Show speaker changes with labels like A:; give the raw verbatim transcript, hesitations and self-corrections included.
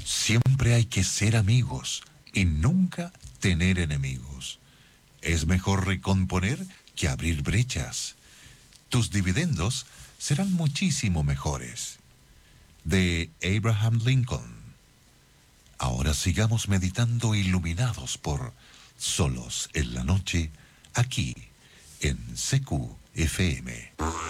A: Siempre hay que ser amigos y nunca tener enemigos. Es mejor recomponer que abrir brechas. Tus dividendos serán muchísimo mejores. De Abraham Lincoln. Ahora sigamos meditando iluminados por Solos en la Noche, aquí en C Q F M.